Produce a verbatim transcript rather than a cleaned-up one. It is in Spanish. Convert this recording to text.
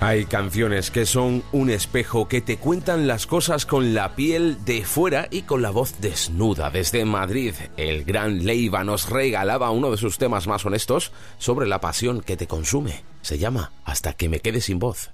Hay canciones que son un espejo, que te cuentan las cosas con la piel de fuera y con la voz desnuda. Desde Madrid, el gran Leiva nos regalaba uno de sus temas más honestos sobre la pasión que te consume. Se llama Hasta que me quede sin voz.